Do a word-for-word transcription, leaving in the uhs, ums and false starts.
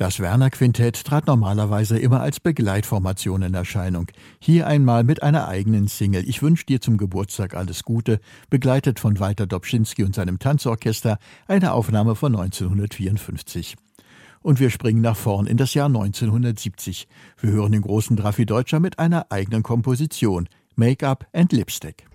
Das Werner Quintett trat normalerweise immer als Begleitformation in Erscheinung. Hier einmal mit einer eigenen Single »Ich wünsch dir zum Geburtstag alles Gute«, begleitet von Walter Dobschinski und seinem Tanzorchester, eine Aufnahme von neunzehnhundertvierundfünfzig. Und wir springen nach vorn in das Jahr neunzehnhundertsiebzig. Wir hören den großen Drafi Deutscher mit einer eigenen Komposition, »Make-up and Lipstick«.